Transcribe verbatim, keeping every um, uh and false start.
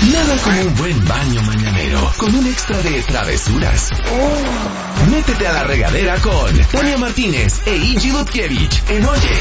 Nada como un buen baño mañanero, con un extra de travesuras. Oh. Métete a la regadera con Tania Martínez e Iggy Lutkiewicz en Oye,